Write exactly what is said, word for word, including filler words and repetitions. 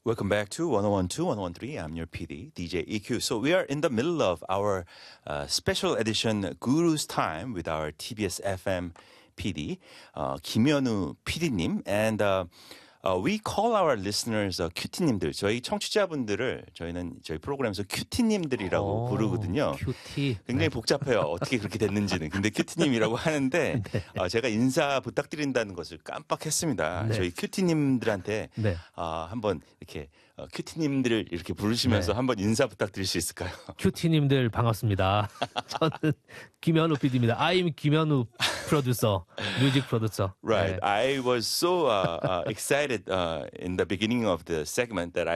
Welcome back to one oh one two, one oh one three. I'm your P D, D J E Q. So we are in the middle of our uh, special edition Guru's Time with our T B S F M P D, uh, 김현우 피디님. And uh, uh, we call our listeners uh, 큐티님들. 저희 청취자분들을 저희는 저희 프로그램에서 큐티님들이라고 오, 부르거든요. 큐티. 굉장히 네. 복잡해요. 어떻게 그렇게 됐는지는. 근데 큐티님이라고 하는데 네. 어, 제가 인사 부탁드린다는 것을 깜빡했습니다. 네. 저희 큐티님들한테 네. 어, 한번 이렇게 어, 큐티님들을 이렇게 부르시면서 네. 한번 인사 부탁드릴 수 있을까요? 큐티님들 반갑습니다. 저는 김현우 피디입니다. I'm 김현우 프로듀서, 뮤직 프로듀서. Right. 네. I was so uh, uh, excited uh, in the beginning of the segment that I